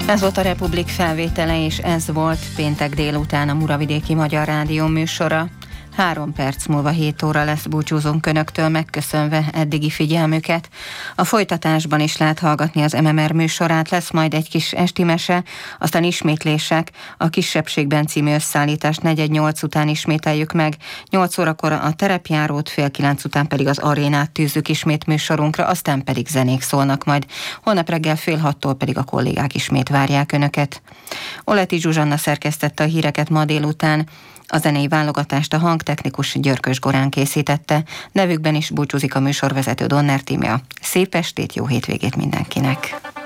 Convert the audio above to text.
Ez volt a Republik felvétele, és ez volt péntek délután a Muravidéki Magyar Rádió műsora. 3 perc múlva 7 óra lesz, búcsúzunk Önöktől, megköszönve eddigi figyelmüket. A folytatásban is lehet hallgatni az MMR műsorát, lesz majd egy kis esti mese, aztán ismétlések, a Kisebbségben című összeállítást 4:08 után ismételjük meg, 8 órakor a terepjárót, 8:30 után pedig az arénát tűzzük ismét műsorunkra, aztán pedig zenék szólnak majd. Holnap reggel 5:30-tól pedig a kollégák ismét várják Önöket. Oleti Zsuzsanna szerkesztette a híreket ma délután. A zenei válogatást a hangtechnikus Györkös Gorán készítette, nevükben is búcsúzik a műsorvezető Donner Tímea. Szép estét, jó hétvégét mindenkinek!